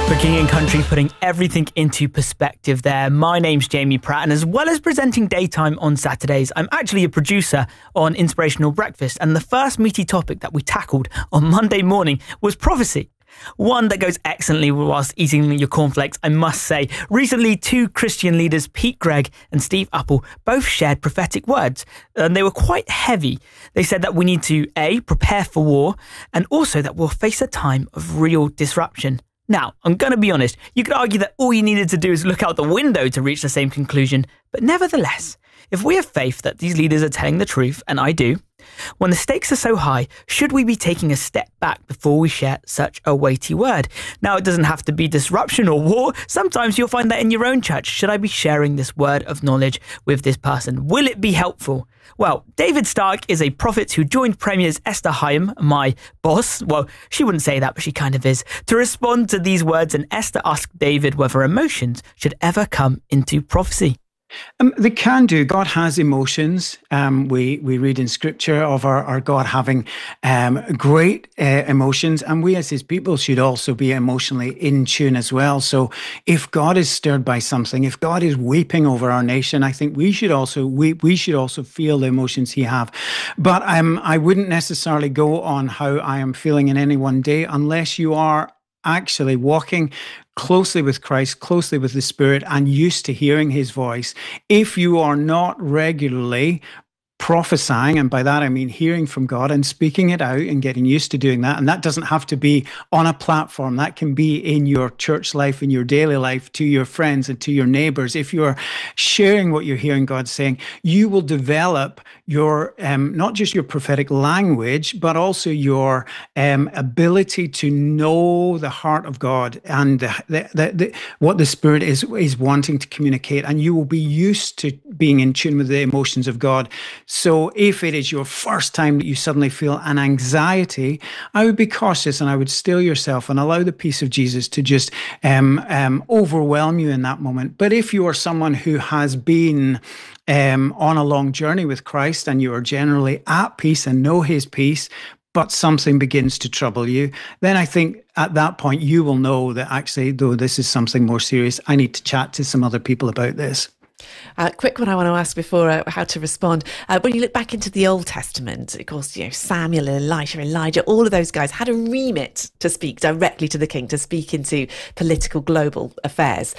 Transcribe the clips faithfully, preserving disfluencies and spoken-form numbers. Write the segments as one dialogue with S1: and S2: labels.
S1: For King and Country, putting everything into perspective there. My name's Jamie Pratt, and as well as presenting Daytime on Saturdays, I'm actually a producer on Inspirational Breakfast, and the first meaty topic that we tackled on Monday morning was prophecy. One that goes excellently whilst eating your cornflakes, I must say. Recently, two Christian leaders, Pete Greig and Steve Uppal, both shared prophetic words, and they were quite heavy. They said that we need to, A, prepare for war, and also that we'll face a time of real disruption. Now, I'm going to be honest, you could argue that all you needed to do is look out the window to reach the same conclusion, but nevertheless, if we have faith that these leaders are telling the truth, and I do, when the stakes are so high, should we be taking a step back before we share such a weighty word? Now, it doesn't have to be disruption or war. Sometimes you'll find that in your own church. Should I be sharing this word of knowledge with this person? Will it be helpful? Well, David Stark is a prophet who joined Premier's Esther Hyam, my boss. Well, she wouldn't say that, but she kind of is, to respond to these words. And Esther asked David whether emotions should ever come into prophecy.
S2: Um, they can do. God has emotions. Um, we we read in Scripture of our, our God having um, great uh, emotions, and we as His people should also be emotionally in tune as well. So, if God is stirred by something, if God is weeping over our nation, I think we should also we we should also feel the emotions He have. But um, I wouldn't necessarily go on how I am feeling in any one day unless you are actually walking closely with Christ, closely with the Spirit, and used to hearing His voice. If you are not regularly prophesying, and by that I mean hearing from God and speaking it out and getting used to doing that, and that doesn't have to be on a platform, that can be in your church life, in your daily life, to your friends and to your neighbors. If you're sharing what you're hearing God saying, you will develop your, um, not just your prophetic language, but also your um, ability to know the heart of God and the, the, the, the, what the Spirit is, is wanting to communicate, and you will be used to being in tune with the emotions of God. So if it is your first time that you suddenly feel an anxiety, I would be cautious and I would still yourself and allow the peace of Jesus to just um, um, overwhelm you in that moment. But if you are someone who has been um, on a long journey with Christ and you are generally at peace and know His peace, but something begins to trouble you, then I think at that point you will know that actually, though this is something more serious, I need to chat to some other people about this.
S3: Uh, quick one I want to ask before uh, how to respond. Uh, when you look back into the Old Testament, of course, you know, Samuel, Elisha, Elijah, all of those guys had a remit to speak directly to the king, to speak into political global affairs.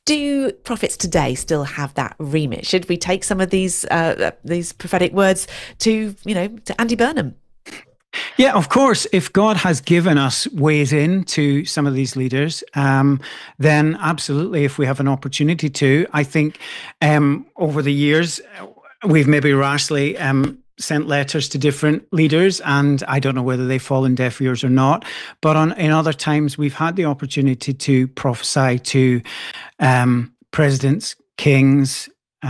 S3: Do prophets today still have that remit? Should we take some of these uh, these prophetic words to, you know, to Andy Burnham?
S2: Yeah, of course. If God has given us ways in to some of these leaders, um, then absolutely, if we have an opportunity to, I think um, over the years, we've maybe rashly um, sent letters to different leaders, and I don't know whether they fall in deaf ears or not. But on in other times, we've had the opportunity to prophesy to um, presidents, kings,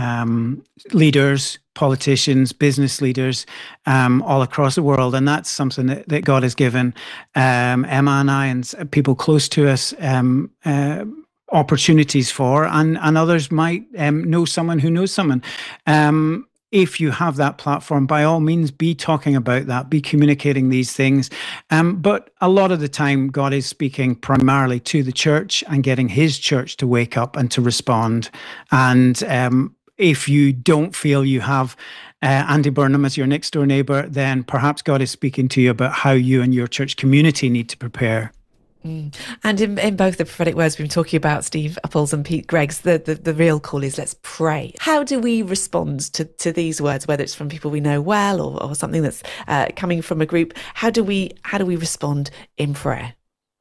S2: um, leaders, politicians, business leaders um, all across the world. And that's something that, that God has given um, Emma and I and people close to us um, uh, opportunities for, and, and others might um, know someone who knows someone. Um, if you have that platform, by all means, be talking about that, be communicating these things. Um, but a lot of the time, God is speaking primarily to the church and getting His church to wake up and to respond. And um, if you don't feel you have uh, Andy Burnham as your next door neighbor, then perhaps God is speaking to you about how you and your church community need to prepare.
S3: Mm. And in, in both the prophetic words we've been talking about, Steve Uppal's and Pete Greig's, the, the, the real call is let's pray. How do we respond to, to these words, whether it's from people we know well or, or something that's uh, coming from a group? How do we how do we respond in prayer?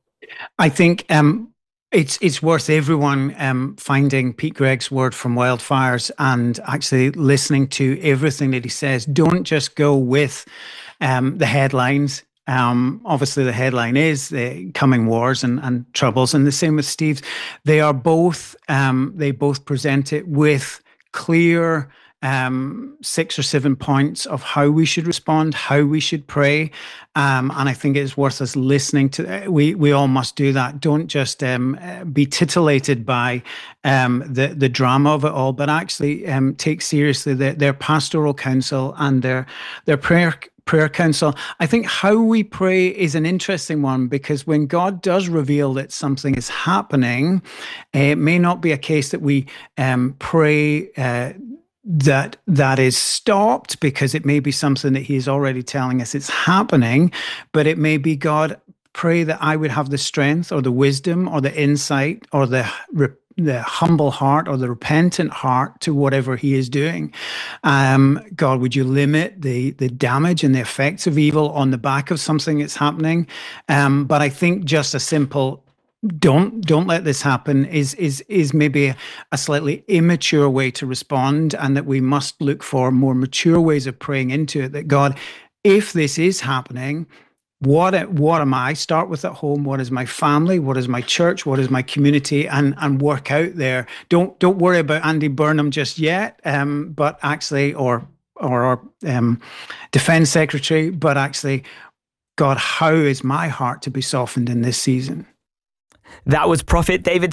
S2: I think um, It's it's worth everyone um, finding Pete Greig's word from Wildfires and actually listening to everything that he says. Don't just go with um, the headlines. Um, obviously, the headline is the coming wars and, and troubles, and the same with Steve's. They are both um, they both present it with clear um, six or seven points of how we should respond, how we should pray. Um, and I think it's worth us listening to. We we all must do that. Don't just um, be titillated by um, the the drama of it all, but actually um, take seriously the, their pastoral counsel and their their prayer prayer council. I think how we pray is an interesting one, because when God does reveal that something is happening, it may not be a case that we um, pray uh, that that is stopped, because it may be something that he is already telling us it's happening, but it may be, God, pray that I would have the strength or the wisdom or the insight or the the humble heart or the repentant heart to whatever he is doing. Um, God, would you limit the the damage and the effects of evil on the back of something that's happening? Um, but I think just a simple don't don't let this happen is is is maybe a, a slightly immature way to respond, and that we must look for more mature ways of praying into it. That God, if this is happening, What what am I? Start with at home. What is my family? What is my church? What is my community? And and work out there. Don't don't worry about Andy Burnham just yet. Um, but actually, or or our um, defense secretary. But actually, God, how is my heart to be softened in this season?
S1: That was Prophet David